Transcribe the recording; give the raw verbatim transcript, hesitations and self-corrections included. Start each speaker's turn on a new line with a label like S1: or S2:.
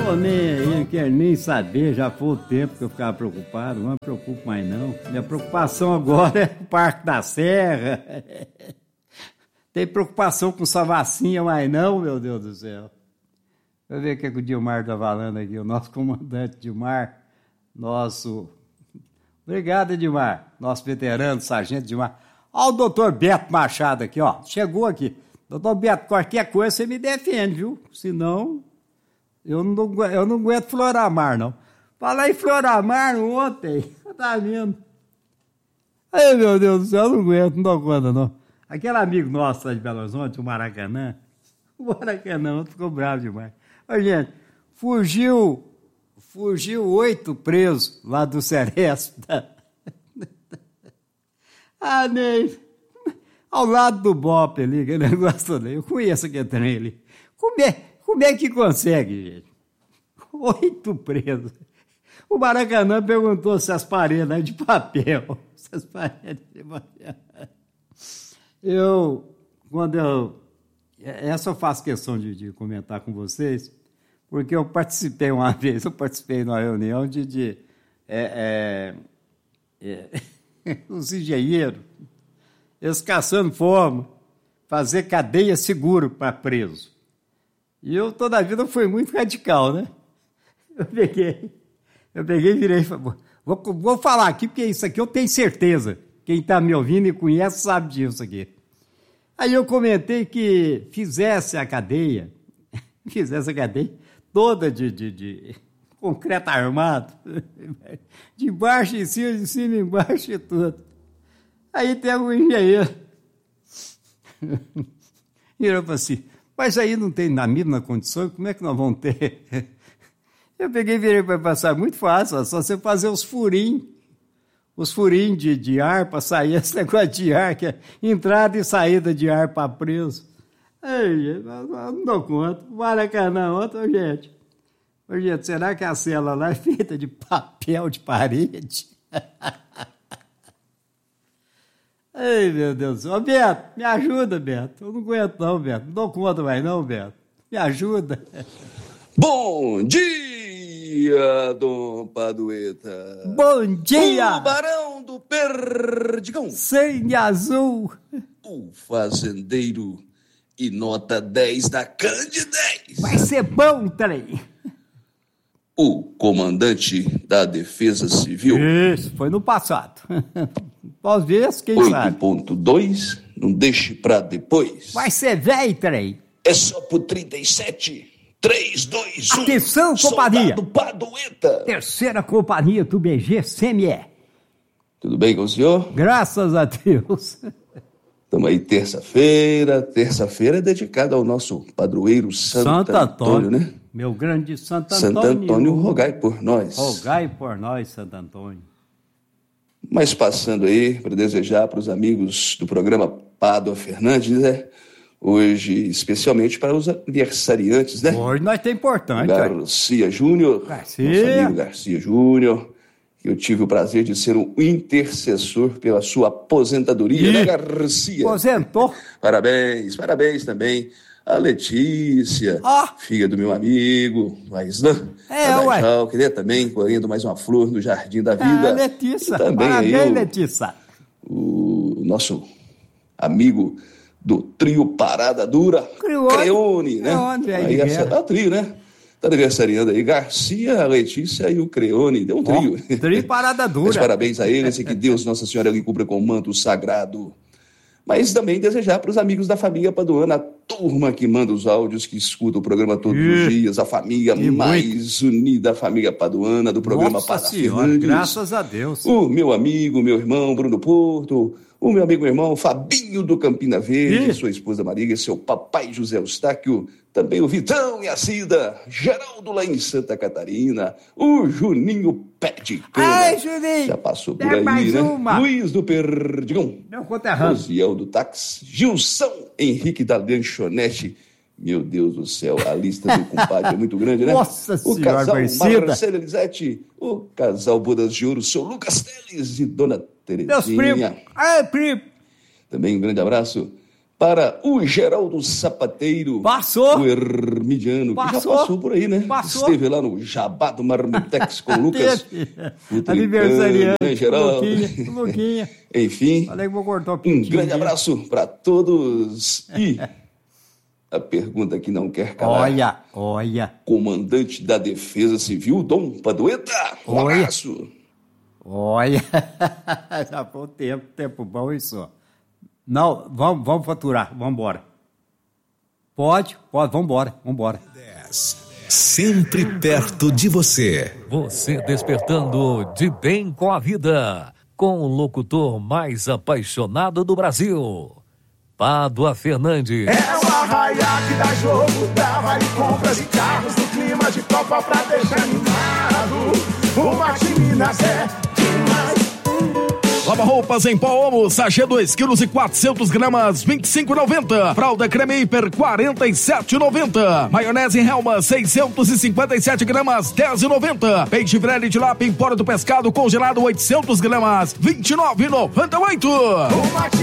S1: Tô nem aí, não quero nem saber, já foi o tempo que eu ficava preocupado, não me preocupo mais não. Minha preocupação agora é o Parque da Serra. Tem preocupação com sua vacinha mais não, meu Deus do céu. Deixa eu ver o que, é que o Dilmar tá falando aqui, o nosso comandante Dilmar, nosso... Obrigado, Dilmar, nosso veterano, sargento Dilmar. Ó o doutor Beto Machado aqui, ó, chegou aqui. Doutor Beto, qualquer coisa você me defende, viu? Senão... Eu não, eu não aguento Floramar, não. Falar em Floramar ontem, tá vendo? Ai, meu Deus do céu, eu não aguento, não dou conta, não. Aquele amigo nosso lá de Belo Horizonte, o Maracanã, o Maracanã ficou bravo demais. Ô, gente, fugiu, fugiu oito presos lá do Ceresp. Ah, nem... Ao lado do Bope ali, que negócio ali. Eu conheço aquele trem ali. Como é... Como é que consegue, gente? Oito presos. O Maracanã perguntou se as paredes eram de papel. Se as paredes de papel. Eu, quando eu... Essa eu faço questão de, de comentar com vocês, porque eu participei uma vez, eu participei numa reunião de... de é, é, é, os engenheiros, eles caçando forma, fazer cadeia seguro para preso. E eu, toda a vida, fui muito radical, né? Eu peguei, eu peguei e virei, vou, vou falar aqui, porque isso aqui eu tenho certeza. Quem está me ouvindo e conhece sabe disso aqui. Aí eu comentei que fizesse a cadeia, fizesse a cadeia toda de, de, de concreto armado, de baixo em cima, de cima embaixo e tudo. Aí tem um engenheiro. E eu falei assim... Mas aí não tem na mínima condição, como é que nós vamos ter? Eu peguei e virei para passar, muito fácil, é só você fazer os furinhos, os furinhos de, de ar para sair, esse negócio de ar, que é entrada e saída de ar para preso. Ei, não dou conta, Maracanã ontem, gente. Ô, gente, será que a cela lá é feita de papel de parede? Ei, meu Deus do céu. Ô, Beto, me ajuda, Beto. Eu não aguento não, Beto. Não dou conta mais não, Beto. Me ajuda.
S2: Bom dia, Dom Padueta.
S1: Bom dia.
S2: O Barão do Perdigão.
S1: Sangue azul.
S2: O fazendeiro e nota dez da Cande dez.
S1: Vai ser bom, trem.
S2: O comandante da Defesa Civil.
S1: Isso, foi no passado. Às vezes, quem sabe.
S2: oito ponto dois, não deixe pra depois.
S1: Vai ser velho, trem.
S2: É só pro trinta e sete, três, dois, um.
S1: Atenção, companhia.
S2: Soldado Padueta.
S1: Terceira companhia do B G C M E.
S2: Tudo bem com o senhor?
S1: Graças a Deus.
S2: Estamos aí terça-feira. Terça-feira é dedicada ao nosso padroeiro Santo,
S1: Santo Antônio,
S2: Antônio, né?
S1: Meu grande Santo
S2: Antônio.
S1: Antônio.
S2: Santo Antônio, rogai por nós.
S1: Rogai por nós, Santo Antônio.
S2: Mas passando aí para desejar para os amigos do programa Pádua Fernandes, né? Hoje, especialmente para os aniversariantes, né?
S1: Hoje nós tem importante.
S2: Garcia Júnior.
S1: Garcia.
S2: Nosso amigo Garcia Júnior. Eu tive o prazer de ser um intercessor pela sua aposentadoria,
S1: Ih,
S2: né, Garcia?
S1: Aposentou.
S2: Parabéns, parabéns também a Letícia,
S1: Ah.
S2: filha do meu amigo, mas não,
S1: É, ué.
S2: que né, também colhendo mais uma flor no Jardim da Vida.
S1: Ah, Letícia,
S2: e também
S1: parabéns,
S2: aí o,
S1: Letícia.
S2: o nosso amigo do trio Parada Dura,
S1: Creone,
S2: Creone, né?
S1: Creone, aí
S2: aí essa,
S1: guerra.
S2: é o trio, né? Tá aniversariando aí, Garcia, a Letícia e o Creone, deu um trio.
S1: Oh, trio Parada Dura.
S2: Mas parabéns a eles e que Deus, Nossa Senhora, lhe cubra com o manto sagrado. Mas também desejar para os amigos da família Paduana, a turma que manda os áudios, que escuta o programa todos
S1: Ih,
S2: os dias, a família mais muito. unida, a família Paduana do programa
S1: Nossa
S2: Pádua
S1: Senhora,
S2: Fernandes.
S1: graças a Deus.
S2: O meu amigo, meu irmão Bruno Porto, o meu amigo e irmão Fabinho do Campina Verde,
S1: Ih.
S2: sua esposa Marília, seu papai José Eustáquio, também o Vitão e a Cida, Geraldo lá em Santa Catarina, o Juninho Pé de Cana.
S1: Ai, Juninho,
S2: já passou por
S1: dá
S2: aí,
S1: mais
S2: né?
S1: uma.
S2: Luiz do Perdigão,
S1: Meu conterrâneo.
S2: Rosiel do Táxi, Gilson Henrique da Lanchonete. Meu Deus do céu, a lista do compadre é muito grande, né?
S1: Nossa
S2: o
S1: Senhora,
S2: casal
S1: Aparecida.
S2: Marcelo Elisete, o casal Bodas de Ouro, seu Lucas Teles e Dona
S1: Meus
S2: Terezinha.
S1: primos. Ai, primo.
S2: Também um grande abraço para o Geraldo Sapateiro.
S1: Passou.
S2: O Hermidiano,
S1: passou.
S2: que já passou por aí, né?
S1: Passou.
S2: Esteve lá no Jabá do Marmitex com o Lucas.
S1: Aniversariante.
S2: Né, Geraldo?
S1: Luquinha, Luquinha.
S2: Enfim,
S1: Falei que vou cortar o
S2: um
S1: pintinho
S2: grande
S1: dele.
S2: abraço para todos. E a pergunta que não quer calar.
S1: Olha, olha.
S2: Comandante da Defesa Civil, Dom Padueta. Um
S1: Olha.
S2: abraço.
S1: Olha. Já foi o tempo, tempo bom isso. Não, vamos, vamos faturar, vamos embora. Pode, pode, vamos embora, vamos embora.
S3: Sempre perto de você.
S4: Você despertando de bem com a vida, com o locutor mais apaixonado do Brasil, Pádua Fernandes.
S5: É o arraiá que dá jogo, dá vale compras e carros no clima de Copa pra deixar animado. O Mate Minas é demais.
S6: Lava roupas em pó Omo, sachê dois quilos e quatrocentas gramas, vinte e cinco reais e noventa centavos. Fralda Creme Hiper, quarenta e sete reais e noventa centavos. Maionese Helma, seiscentas e cinquenta e sete gramas, dez reais e noventa centavos. Peixe Vreli de Lapa em Pora do Pescado, congelado, oitocentas gramas, vinte e nove reais e noventa e oito centavos.